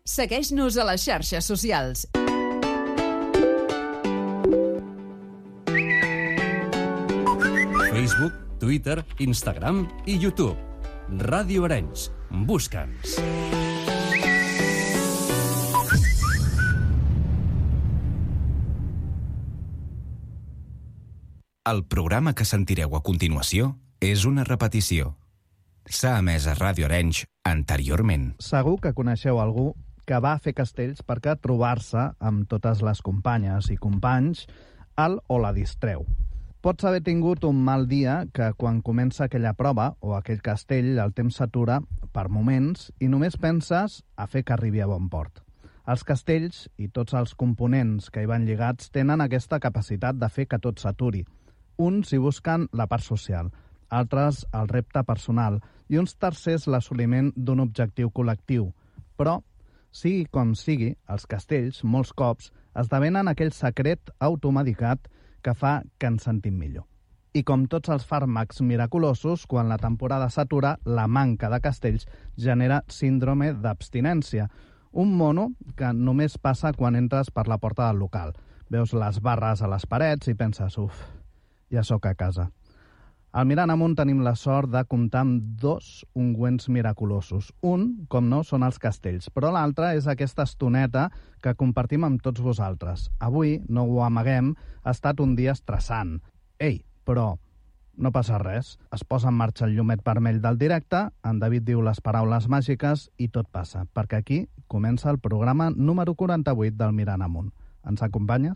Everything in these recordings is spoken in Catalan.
Segueix-nos a les xarxes socials. Facebook, Twitter, Instagram i YouTube. Ràdio Arenys. Busca'ns. El programa que sentireu a continuació és una repetició. S'ha emès a Ràdio Arenys anteriorment. Segur que coneixeu algú que va fer castells perquè trobar-se amb totes les companyes i companys el o la distreu. Pots haver tingut un mal dia que quan comença aquella prova o aquell castell el temps s'atura per moments i només penses a fer que arribi a bon port. Els castells i tots els components que hi van lligats tenen aquesta capacitat de fer que tot s'aturi. Uns hi busquen la part social, altres el repte personal i uns tercers l'assoliment d'un objectiu col·lectiu. Però, sigui com sigui, els castells, molts cops, esdevenen aquell secret automedicat que fa que ens sentim millor. I com tots els fàrmacs miraculosos, quan la temporada s'atura, la manca de castells genera síndrome d'abstinència, un mono que només passa quan entres per la porta del local. Veus les barres a les parets i penses, ja sóc a casa. Al Mirant Amunt tenim la sort de comptar amb 2 ungüents miraculosos. Un, com no, són els castells, però l'altre és aquesta estoneta que compartim amb tots vosaltres. Avui, no ho amaguem, ha estat un dia estressant. Ei, però no passa res. Es posa en marxa el llumet vermell del directe, en David diu les paraules màgiques i tot passa, perquè aquí comença el programa número 48 del Mirant Amunt. Ens acompanyes?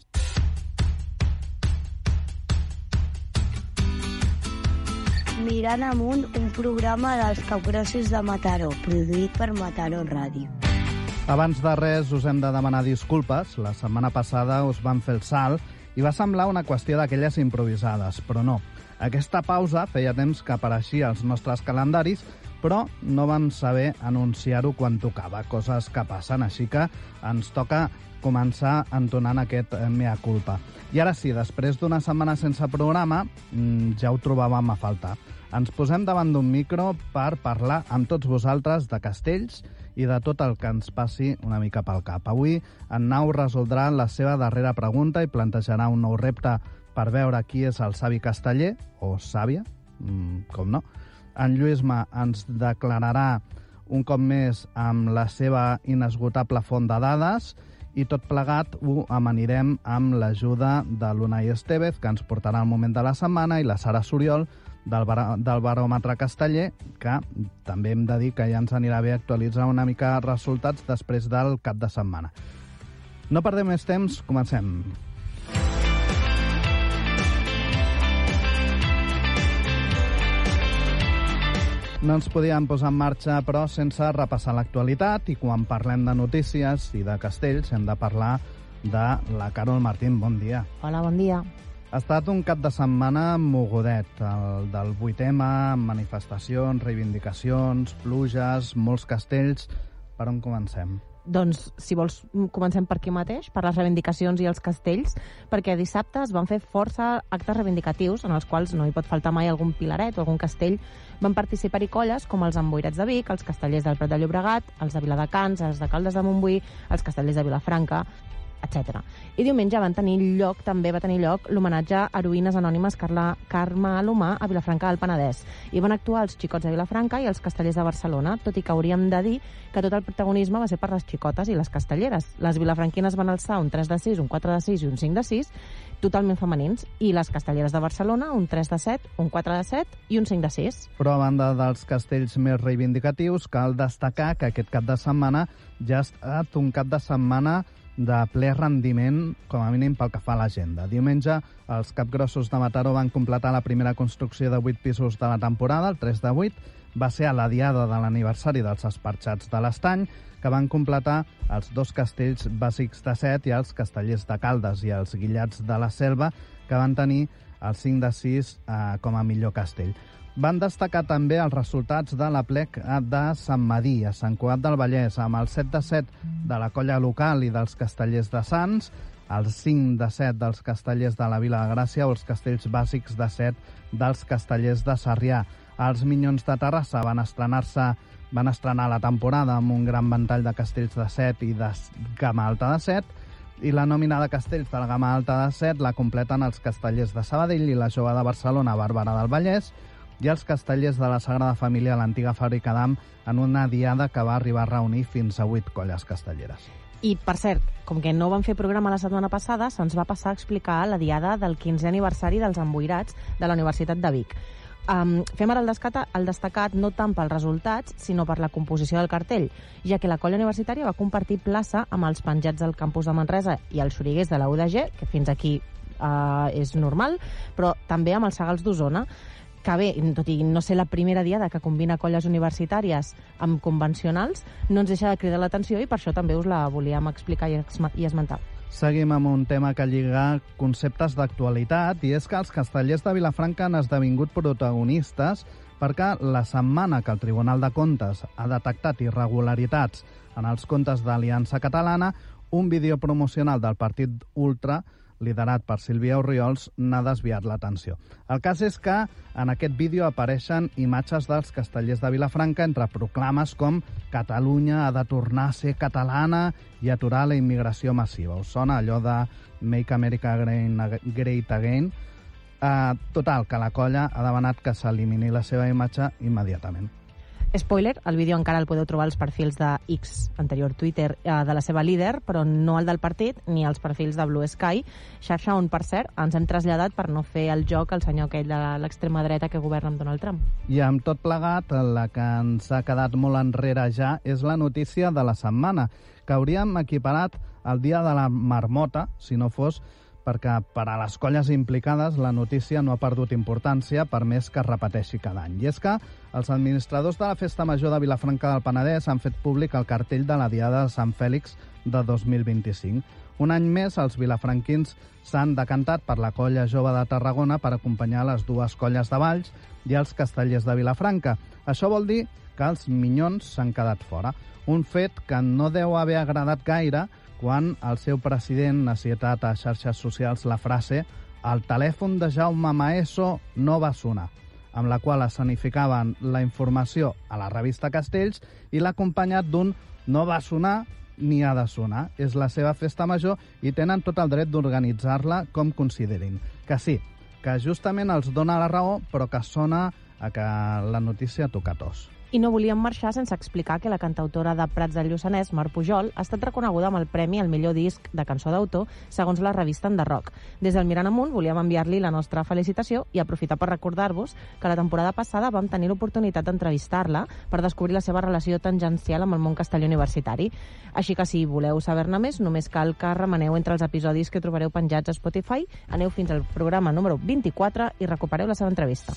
Mirant Amunt, un programa dels capgrossos de Mataró, produït per Mataró Ràdio. Abans de res, us hem de demanar disculpes. La setmana passada us vam fer el salt i va semblar una qüestió d'aquelles improvisades, però no. Aquesta pausa feia temps que apareixia als nostres calendaris, però no vam saber anunciar-ho quan tocava, coses que passen, així que ens toca començar entonant aquest mea culpa. I ara sí, després d'una setmana sense programa, ja ho trobàvem a faltar. Ens posem davant d'un micro per parlar amb tots vosaltres de castells i de tot el que ens passi una mica pel cap. Avui, en Nau resoldrà la seva darrera pregunta i plantejarà un nou repte per veure qui és el savi casteller, o sàvia, com no. En Lluïsma ens declararà un cop més amb la seva inesgotable font de dades i tot plegat ho amanirem amb l'ajuda de l'Unai Estevez, que ens portarà el moment de la setmana, i la Sara Soriol, del baròmetre casteller, que també hem de dir que ja ens anirà bé actualitzar una mica resultats després del cap de setmana. No perdem més temps, comencem. No ens podíem posar en marxa, però, sense repassar l'actualitat, i quan parlem de notícies i de castells hem de parlar de la Carol Martín. Bon dia. Hola, bon dia. Ha estat un cap de setmana mogudet, el del 8M, manifestacions, reivindicacions, pluges, molts castells. Per on comencem? Doncs, si vols, comencem per aquí mateix, per les reivindicacions i els castells, perquè dissabte es van fer força actes reivindicatius, en els quals no hi pot faltar mai algun pilaret o algun castell. Van participar-hi colles com els Emboirats de Vic, els Castellers del Prat de Llobregat, els de Viladecans, els de Caldes de Montbui, els Castellers de Vilafranca, etc. I diumenge va tenir lloc l'homenatge a heroïnes anònimes Carme Alomà a Vilafranca del Penedès. I van actuar els xicots de Vilafranca i els castellers de Barcelona, tot i que hauríem de dir que tot el protagonisme va ser per les xicotes i les castelleres. Les vilafranquines van alçar un 3 de 6, un 4 de 6 i un 5 de 6, totalment femenins, i les castelleres de Barcelona un 3 de 7, un 4 de 7 i un 5 de 6. Però a banda dels castells més reivindicatius, cal destacar que aquest cap de setmana ja ha estat un cap de setmana de ple rendiment, com a mínim pel que fa a l'agenda. Diumenge, els capgrossos de Mataró van completar la primera construcció de 8 pisos de la temporada, el 3 de 8. Va ser a la diada de l'aniversari dels Esparxats de l'Estany, que van completar els 2 castells bàsics de 7 i els castellers de Caldes i els Guillats de la Selva, que van tenir el 5 de 6 com a millor castell. Van destacar també els resultats de l'Aplec de Sant Madí, a Sant Cugat del Vallès, amb el 7 de 7 de la colla local i dels castellers de Sants, el 5 de 7 dels castellers de la Vila de Gràcia o els castells bàsics de 7 dels castellers de Sarrià. Els Minyons de Terrassa van estrenar-se Van estrenar la temporada amb un gran ventall de castells de 7 i de gamma alta de 7, i la nòmina de castells de la gamma alta de 7 la completen els castellers de Sabadell i la jove de Barcelona, Bàrbara del Vallès, i els castellers de la Sagrada Família a l'antiga fàbrica d'Am en una diada que va arribar a reunir fins a 8 colles castelleres. I, per cert, com que no vam fer programa la setmana passada, se'ns va passar a explicar la diada del 15è aniversari dels Emboirats de la Universitat de Vic. Fem ara el destacat no tant pels resultats, sinó per la composició del cartell, ja que la colla universitària va compartir plaça amb els penjats del campus de Manresa i els xoriguers de la UDG, que fins aquí és normal, però també amb els Sagals d'Osona, que bé, tot i no ser la primera diada que combina colles universitàries amb convencionals, no ens deixa de cridar l'atenció i per això també us la volíem explicar i esmentar. Seguim amb un tema que lliga conceptes d'actualitat, i és que els castellers de Vilafranca han esdevingut protagonistes perquè la setmana que el Tribunal de Comptes ha detectat irregularitats en els comptes d'Aliança Catalana, un vídeo promocional del partit Ultra, liderat per Sílvia Orriols, n'ha desviat l'atenció. El cas és que en aquest vídeo apareixen imatges dels castellers de Vilafranca entre proclames com Catalunya ha de tornar a ser catalana i aturar la immigració massiva. Us sona allò de Make America Great Again? Total, que la colla ha demanat que s'elimini la seva imatge immediatament. Spoiler, el vídeo encara el podeu trobar als perfils de X, anterior Twitter, de la seva líder, però no el del partit ni els perfils de Blue Sky, xarxa on, per cert, ens hem traslladat per no fer el joc al senyor aquell de l'extrema dreta que governa amb Donald Trump. I amb tot plegat, la que ens ha quedat molt enrere ja és la notícia de la setmana, que hauríem equiparat al dia de la marmota, si no fos perquè per a les colles implicades la notícia no ha perdut importància per més que es repeteixi cada any. I és que els administradors de la Festa Major de Vilafranca del Penedès han fet públic el cartell de la Diada de Sant Fèlix de 2025. Un any més, els vilafranquins s'han decantat per la colla jove de Tarragona per acompanyar les dues colles de Valls i els castellers de Vilafranca. Això vol dir que els minyons s'han quedat fora. Un fet que no deu haver agradat gaire quan el seu president ha citat a xarxes socials la frase «El telèfon de Jaume Maeso no va sonar», amb la qual escenificaven la informació a la revista Castells i l'ha acompanyat d'un «no va sonar ni ha de sonar». És la seva festa major i tenen tot el dret d'organitzar-la com considerin. Que sí, que justament els dona la raó, però que sona a que la notícia toca tos. I no volíem marxar sense explicar que la cantautora de Prats del Lluçanès, Mar Pujol, ha estat reconeguda amb el premi al millor disc de cançó d'autor, segons la revista Enderrock. Des del Mirant Amunt volíem enviar-li la nostra felicitació i aprofitar per recordar-vos que la temporada passada vam tenir l'oportunitat d'entrevistar-la per descobrir la seva relació tangencial amb el món castellà universitari. Així que si voleu saber-ne més, només cal que remeneu entre els episodis que trobareu penjats a Spotify, aneu fins al programa número 24 i recupereu la seva entrevista.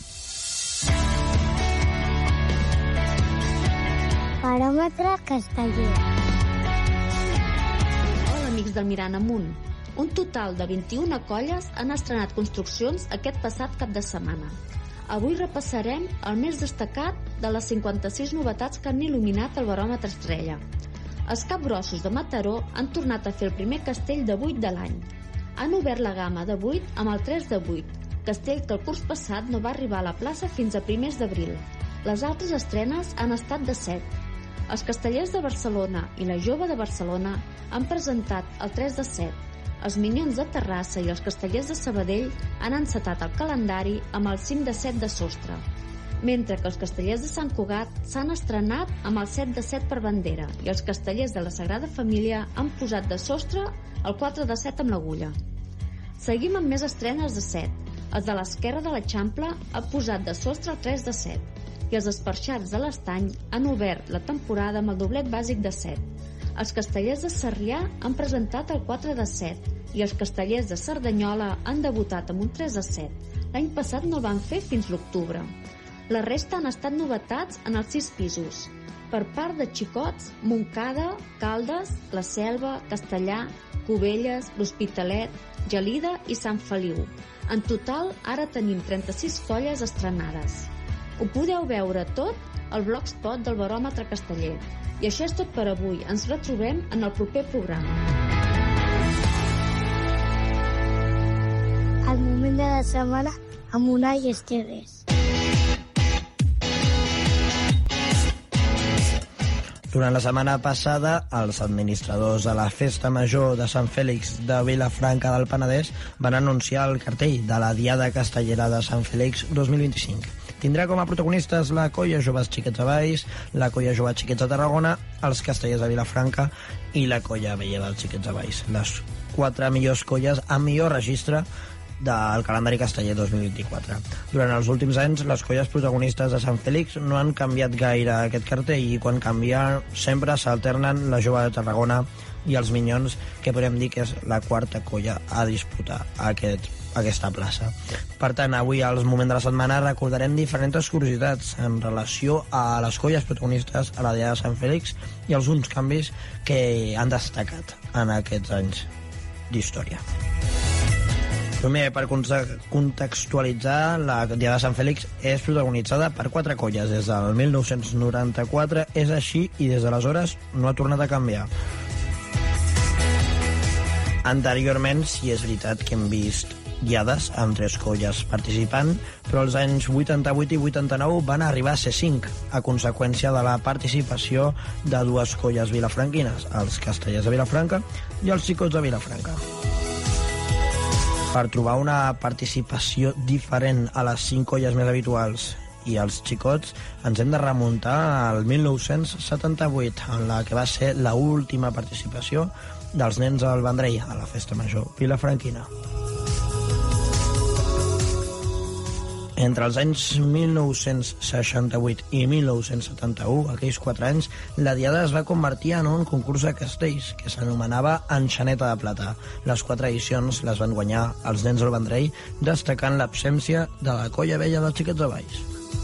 Baròmetre casteller. Hola, amics del Mirant Amunt. Un total de 21 colles han estrenat construccions aquest passat cap de setmana. Avui repassarem el més destacat de les 56 novetats que han il·luminat el baròmetre estrella. Els Capgrossos de Mataró han tornat a fer el primer castell de 8 de l'any. Han obert la gamma de 8 amb el 3 de 8, castell que el curs passat no va arribar a la plaça fins a primers d'abril. Les altres estrenes han estat de 7. Els castellers de Barcelona i la jove de Barcelona han presentat el 3 de 7. Els Minyons de Terrassa i els castellers de Sabadell han encetat el calendari amb el 5 de 7 de sostre, mentre que els castellers de Sant Cugat s'han estrenat amb el 7 de 7 per bandera i els castellers de la Sagrada Família han posat de sostre el 4 de 7 amb l'agulla. Seguim amb més estrenes de 7. Els de l'Esquerra de l'Eixample han posat de sostre el 3 de 7. I els Esparxats de l'Estany han obert la temporada amb el doblet bàsic de 7. Els castellers de Sarrià han presentat el 4 de 7 i els castellers de Cerdanyola han debutat amb un 3 de 7. L'any passat no el van fer fins l'octubre. La resta han estat novetats en els 6 pisos. Per part de Xicots, Montcada, Caldes, La Selva, Castellà, Cubelles, l'Hospitalet, Gelida i Sant Feliu. En total, ara tenim 36 colles estrenades. Ho podeu veure tot al blogspot del Baròmetre Casteller. I això és tot per avui. Ens retrobem en el proper programa. El moment de la setmana amb Unai Esteves. Durant la setmana passada, els administradors de la Festa Major de Sant Fèlix de Vilafranca del Penedès van anunciar el cartell de la Diada Castellera de Sant Fèlix 2025. Tindrà com a protagonistes la Colla Joves Xiquets de Valls, la Colla Joves Xiquets de Tarragona, els Castellers de Vilafranca i la Colla Vella dels Xiquets de Valls. Les 4 millors colles amb millor registre del calendari casteller 2024. Durant els últims anys, les colles protagonistes de Sant Fèlix no han canviat gaire aquest cartell i quan canvia sempre s'alternen la Jove de Tarragona i els Minyons, que podem dir que és la 4a colla a disputar aquesta plaça. Per tant, avui, als moments de la setmana, recordarem diferents curiositats en relació a les colles protagonistes a la Diada de Sant Fèlix i alguns canvis que han destacat en aquests anys d'història. Primer, per contextualitzar, la Diada de Sant Fèlix és protagonitzada per 4 colles des del 1994, és així i des d'aleshores no ha tornat a canviar. Anteriorment, sí és veritat que hem vist diades amb 3 colles participant, però els anys 88 i 89 van arribar a ser 5, a conseqüència de la participació de 2 colles vilafranquines, els Castellers de Vilafranca i els Xicots de Vilafranca. Per trobar una participació diferent a les 5 colles més habituals i els xicots, ens hem de remuntar al 1978, en la que va ser l'última participació dels nens al Vendrell, a la Festa Major vilafranquina. Entre els anys 1968 i 1971, aquells 4 anys, la Diada es va convertir en un concurs de castells que s'anomenava Enxaneta de Plata. Les 4 edicions les van guanyar els nens del Vendrell, destacant l'absència de la Colla Vella dels Xiquets de Valls.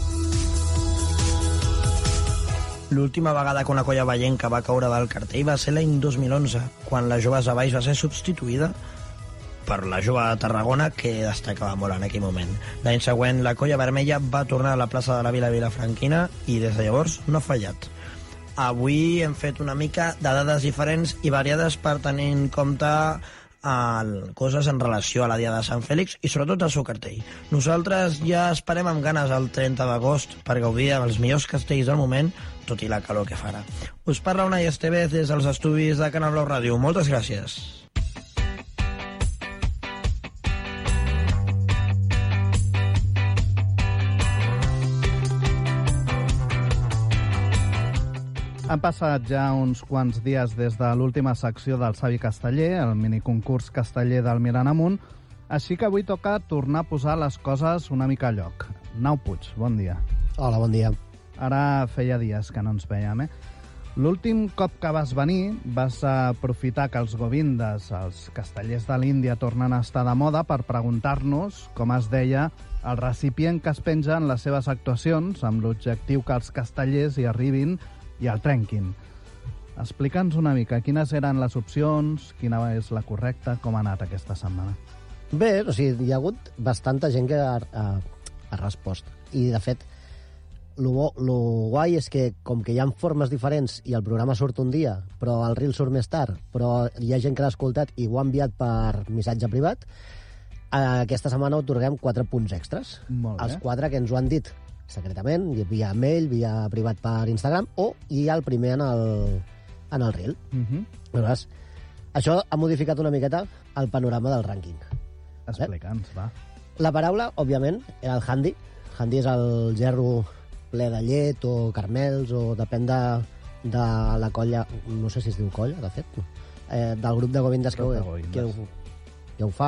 L'última vegada que una colla vallenca va caure del cartell va ser l'any 2011, quan la Joves de Valls va ser substituïda per la Jove de Tarragona, que destacava molt en aquell moment. L'any següent, la Colla Vermella va tornar a la plaça de la Vila Vilafranquina i des de llavors no ha fallat. Avui hem fet una mica de dades diferents i variades per tenir en compte coses en relació a la Diada de Sant Fèlix i sobretot al seu cartell. Nosaltres ja esperem amb ganes el 30 d'agost per gaudir dels millors castells del moment, tot i la calor que farà. Us parla Unai Estevez des dels estudis de Canal Blau Ràdio. Moltes gràcies. Han passat ja uns quants dies des de l'última secció del Savi Casteller, el miniconcurs casteller del Mirant Amunt, així que avui toca tornar a posar les coses una mica a lloc. Nau Puig, bon dia. Hola, bon dia. Ara feia dies que no ens veiem, L'últim cop que vas venir vas aprofitar que els govindes, els castellers de l'Índia, tornen a estar de moda per preguntar-nos, com es deia, el recipient que es penja en les seves actuacions, amb l'objectiu que els castellers hi arribin i el trenquin. Explica'ns una mica quines eren les opcions, quina és la correcta, com ha anat aquesta setmana. Bé, o sigui, hi ha hagut bastanta gent que ha respost. I, de fet, lo guai és que, com que hi ha formes diferents i el programa surt un dia, però el reel surt més tard, però hi ha gent que l'ha escoltat i ho ha enviat per missatge privat, aquesta setmana otorguem 4 punts extras. Molt bé. Els 4 que ens ho han dit secretament, via mail, via privat per Instagram, o hi ha el primer en el reel. Aleshores, això ha modificat una miqueta el panorama del rànquing. Explica'ns, va. La paraula, òbviament, era el handi. Handi és el gerro ple de llet o carmels, o depèn de la colla, no sé si es diu colla, de fet, no. Del grup de govindes que ho fa,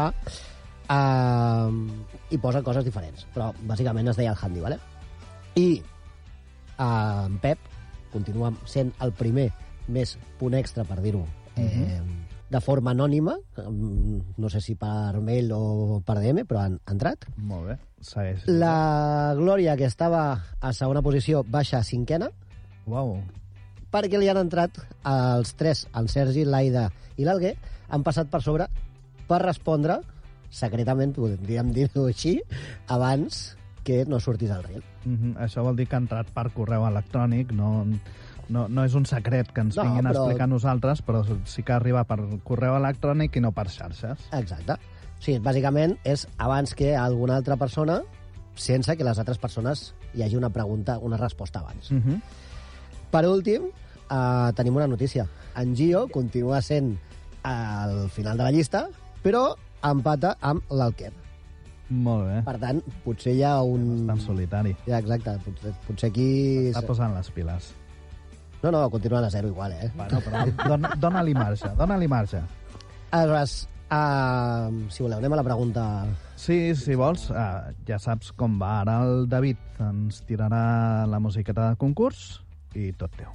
i posa coses diferents, però bàsicament es deia el handi, ¿vale? I en Pep continua sent el primer més punt extra, per dir-ho, de forma anònima, no sé si per mail o per DM, però han entrat. Molt bé, segueix. La Glòria, que estava a segona posició, baixa a 5ena. Uau. Perquè li han entrat els 3, el Sergi, l'Aida i l'Alguer, han passat per sobre per respondre secretament, podríem dir-ho així, abans que no sortís al reel. Això vol dir que ha entrat per correu electrònic, no és un secret que ens vinguin a explicar a nosaltres, però sí que arriba per correu electrònic i no per xarxes. Exacte. Sí, bàsicament és abans que alguna altra persona, sense que les altres persones hi hagi una pregunta, una resposta abans. Per últim, tenim una notícia. En Gio continua sent al final de la llista, però empata amb l'Alquer. Molt bé. Per tant, potser hi ha un... Bastant solitari. Ja, exacte. Potser aquí... Està posant les piles. No, continuen a 0 igual, Bueno, però dona-li marge. Aleshores, si voleu, anem a la pregunta... Sí, si vols, ja saps com va. Ara el David ens tirarà la musiqueta de concurs i tot teu.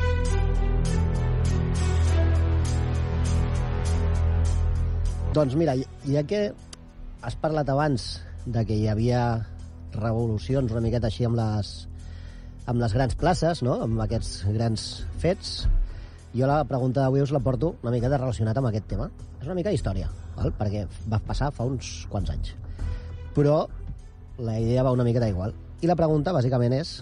Doncs mira, ja que has parlat abans de que hi havia revolucions una miqueta així amb les grans places, no? Amb aquests grans fets, jo la pregunta d'avui us la porto una miqueta relacionat amb aquest tema. És una mica història, val? Perquè va passar fa uns quants anys. Però la idea va una miqueta igual. I la pregunta, bàsicament, és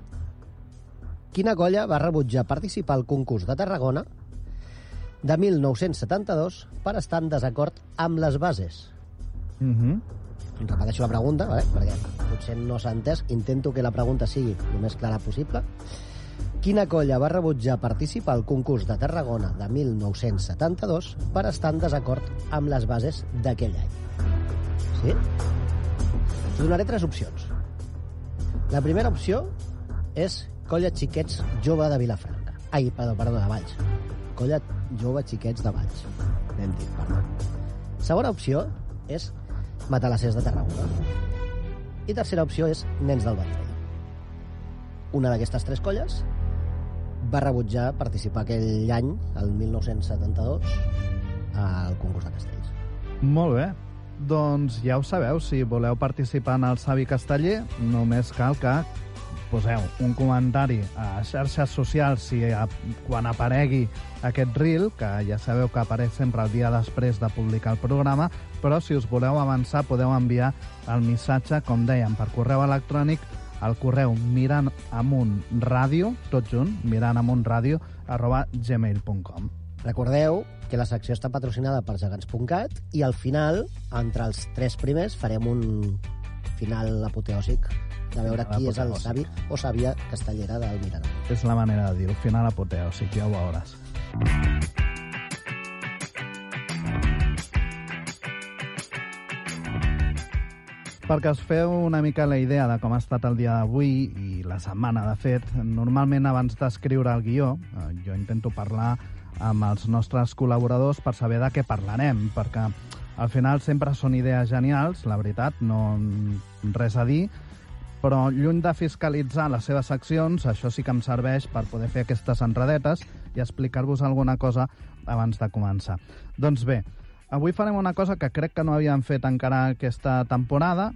quina colla va rebutjar participar al concurs de Tarragona de 1972 per estar en desacord amb les bases? Repeteixo la pregunta, vale? Perquè potser no s'ha entès. Intento que la pregunta sigui el més clara possible. Quina colla va rebutjar participar al concurs de Tarragona de 1972 per estar en desacord amb les bases d'aquell any? Sí? Us donaré 3 opcions. La primera opció és Colla Xiquets Jove de Vilafranca. Perdó, de Valls. Colla Jove Xiquets de Valls. Ben dit, perdó. Segona opció és Matalassers de Tarragona. I tercera opció és Nens del Vendrell. Una d'aquestes 3 colles va rebutjar participar aquell any, el 1972, al concurs de castells. Molt bé. Doncs ja ho sabeu, si voleu participar en el Savi Casteller, només cal que poseu un comentari a xarxes socials quan aparegui aquest reel, que ja sabeu que apareix sempre el dia després de publicar el programa, però si us voleu avançar podeu enviar el missatge, com dèiem, per correu electrònic al correu mirantamuntradio, tot junt, mirantamuntradio@gmail.com. Recordeu que la secció està patrocinada per gegants.cat i al final, entre els 3 primers, farem un final apoteòsic de veure qui és el savi o sàvia castellera del Mirana. És la manera de dir-ho, final apoteòsic, ja ho veuràs. Perquè us feu una mica la idea de com ha estat el dia d'avui i la setmana, de fet, normalment abans d'escriure el guió, jo intento parlar amb els nostres col·laboradors per saber de què parlarem, perquè al final sempre són idees genials, la veritat, no res a dir, però lluny de fiscalitzar les seves accions, això sí que em serveix per poder fer aquestes enredetes i explicar-vos alguna cosa abans de començar. Doncs bé, avui farem una cosa que crec que no havíem fet encara aquesta temporada,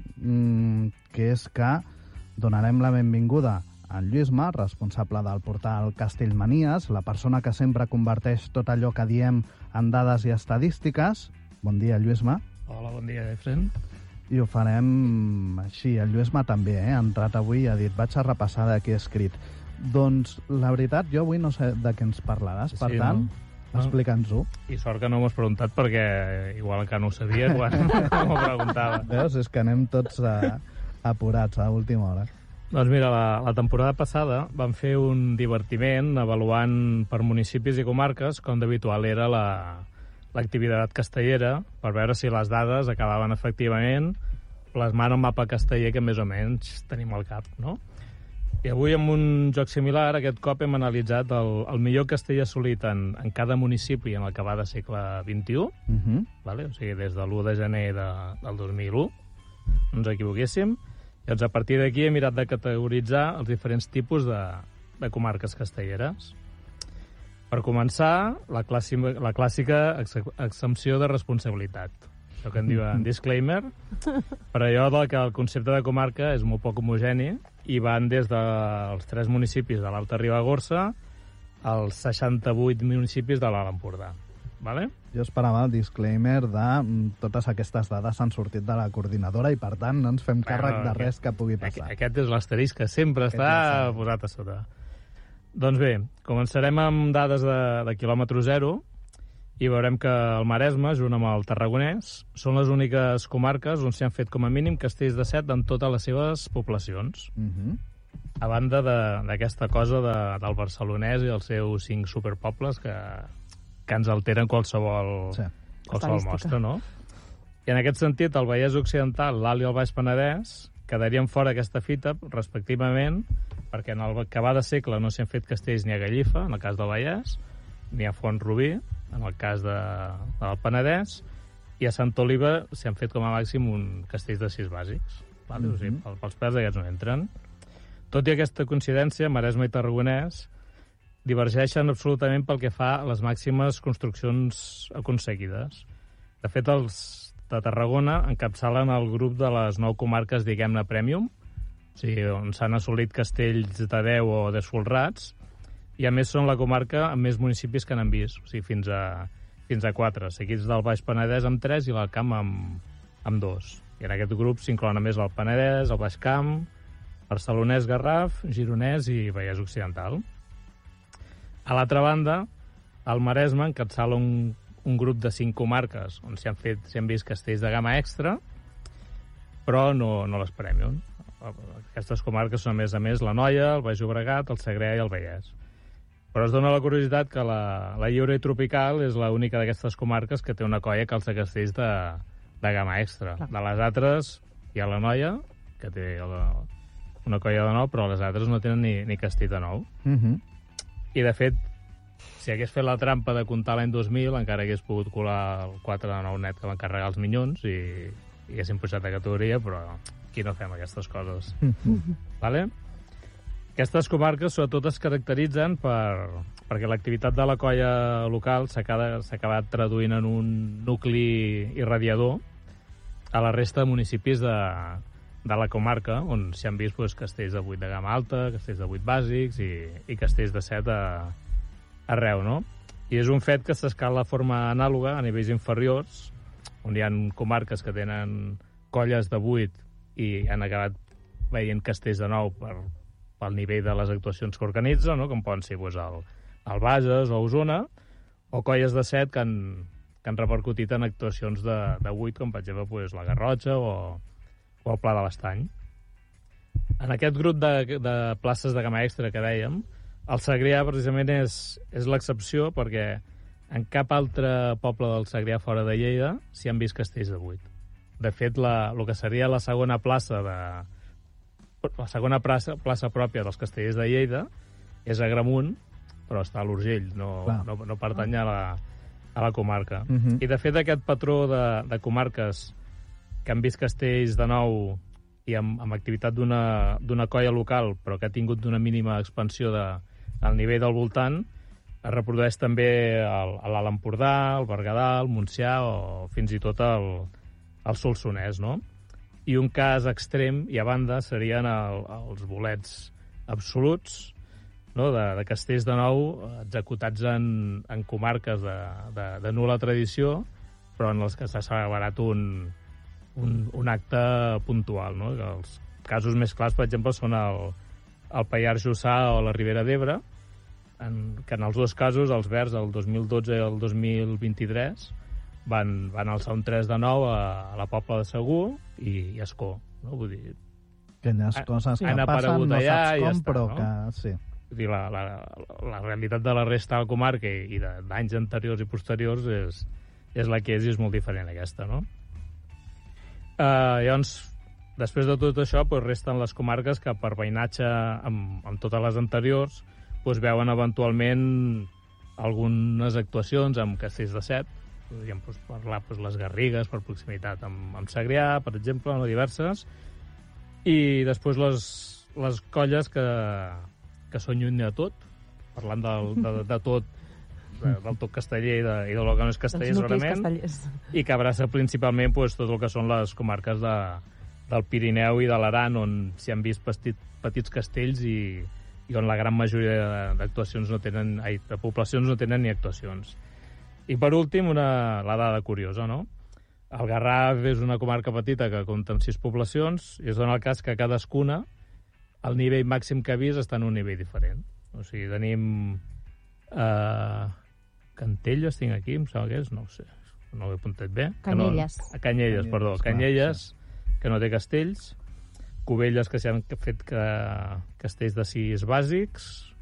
que és que donarem la benvinguda a en Lluïsma, responsable del portal Castellmanies, la persona que sempre converteix tot allò que diem en dades i estadístiques. Bon dia, Lluïsma. Hola, bon dia, Efren. I ho farem així. El Lluïsma també, ha entrat avui i ha dit vaig a repassar de què he escrit. Doncs, la veritat, jo avui no sé de què ens parlaràs, per tant, explica'ns-ho. I sort que no m'ho has preguntat, perquè igual que no ho sabia quan m'ho preguntava. Veus? És que anem tots apurats a última hora. Doncs mira, la temporada passada vam fer un divertiment avaluant per municipis i comarques com d'habitual era l'activitat castellera, per veure si les dades acabaven efectivament plasmant el mapa casteller que més o menys tenim al cap, no? I avui, amb un joc similar, aquest cop hem analitzat el millor castell assolit en cada municipi en el que va de segle XXI, vale? O sigui, des de l'1 de gener del 2001, no ens equivoquéssim. Llavors, a partir d'aquí he mirat de categoritzar els diferents tipus de comarques castelleres. Per començar, la clàssica exempció de responsabilitat. Això que en diuen disclaimer, per allò que el concepte de comarca és molt poc homogeni i van des dels 3 municipis de l'Alta Ribagorça als 68 municipis de l'Alt Empordà. Vale? Jo esperava el disclaimer de totes aquestes dades han sortit de la coordinadora i, per tant, no ens fem càrrec de res que pugui passar. Aquest és l'asterisc que sempre està posat a sota. Doncs bé, començarem amb dades de quilòmetre zero i veurem que el Maresme, junt amb el Tarragonès, són les úniques comarques on s'hi han fet com a mínim castells de 7 en totes les seves poblacions. a banda d'aquesta cosa del barcelonès i els seus 5 superpobles que ens alteren qualsevol mostra, no? I en aquest sentit, el Vallès Occidental, l'Alt i el Baix Penedès quedarien fora aquesta fita, respectivament, perquè en el que va de segle no s'han fet castells ni a Gallifa, en el cas del Vallès, ni a Font-rubí, en el cas del Penedès, i a Santa Oliva s'han fet com a màxim castells de 6 bàsics. Vale? O sigui, pels pèls aquests no entren. Tot i aquesta coincidència, Maresme i Tarragonès divergeixen absolutament pel que fa a les màximes construccions aconseguides. De fet, els de Tarragona encapçalen el grup de les 9 comarques, diguem-ne, Premium, o sigui, on s'han assolit castells de 10 o 10 folrats, i a més són la comarca amb més municipis que n'han vist, o sigui, fins a 4, seguits del Baix Penedès amb 3 i l'Alt Camp amb 2. I en aquest grup s'inclouen a més el Penedès, el Baix Camp, Barcelonès, Garraf, Gironès i Vallès Occidental. A l'altra banda, el Maresme encapçala un grup de 5 comarques on s'han vist castells de gamma extra, però no les Premium. Aquestes comarques són, a més, l'Anoia, el Baix Llobregat, el Segrià i el Vallès. Però es dona la curiositat que la Lliure i Tropical és l'única d'aquestes comarques que té una colla que alça castells de gamma extra. De les altres hi ha l'Anoia, que té una colla de 9, però les altres no tenen ni castell de 9. I, de fet, si hagués fet la trampa de comptar l'any 2000, encara hagués pogut colar el 4 de 9 net que van carregar els Minyons i haguéssim pujat de categoria, però aquí no fem aquestes coses. Vale? Aquestes comarques sobretot es caracteritzen perquè l'activitat de la colla local s'ha acabat traduint en un nucli irradiador a la resta de municipis de la comarca, on s'hi han vist castells de 8 de gamma alta, castells de 8 bàsics i castells de 7 arreu, no? I és un fet que s'escala de forma anàloga a nivells inferiors, on hi ha comarques que tenen colles de 8 i han acabat veient castells de 9 pel nivell de les actuacions que organitzen, no? Com poden ser el Bages o Osona, o colles de 7 que han repercutit en actuacions de 8, com per exemple la Garrotxa o el Pla de l'Estany. En aquest grup de places de gamma extra que dèiem, el Segrià precisament és l'excepció, perquè en cap altre poble del Segrià fora de Lleida s'hi han vist castells de 8. De fet, el que seria la segona plaça pròpia dels castellers de Lleida és a Agramunt, però està a l'Urgell, no pertany a la comarca. I, de fet, aquest patró de comarques que han vist castells de 9 i amb activitat d'una colla local, però que ha tingut una mínima expansió al nivell del voltant, es reprodueix també a l'Alt Empordà, al Berguedà, al Montsià o fins i tot al Solsonès, no? I un cas extrem, i a banda, serien els bolets absoluts, no? de castells de 9 executats en comarques de nul·la tradició, però en els que s'ha celebrat un acte puntual, no? Els casos més clars, per exemple, són el Pallars Jussà o la Ribera d'Ebre, que en els dos casos, els Verds, el 2012 i el 2023, van alçar un 3 de 9 a la Pobla de Segur i Ascó. No? Vull dir, aquelles coses que passen, no saps com, però que sí. Vull dir, la realitat de la resta de la comarca i d'anys anteriors i posteriors és la que és, i és molt diferent aquesta, no? Llavors, després de tot això, resten les comarques que per veïnatge amb totes les anteriors veuen eventualment algunes actuacions amb castells de 7. Podríem parlar les Garrigues per proximitat amb Segrià, per exemple, no, diverses. I després les colles que són lluny de tot, parlant de tot, del tot casteller i del que no és casteller, segurament, i que abraça principalment tot el que són les comarques del Pirineu i de l'Aran, on s'hi han vist petits castells i on la gran majoria d'actuacions de poblacions no tenen ni actuacions. I per últim, la dada curiosa, no? El Garraf és una comarca petita que compta amb 6 poblacions i es dona el cas que cadascuna el nivell màxim que ha vist està en un nivell diferent. O sigui, tenim Cantelles, tinc aquí, em sembla que és, no ho sé, no ho he apuntat bé. Canyelles. Canyelles, perdó. Canyelles, que no té castells. Cubelles, que s'hi han fet castells de 6 bàsics,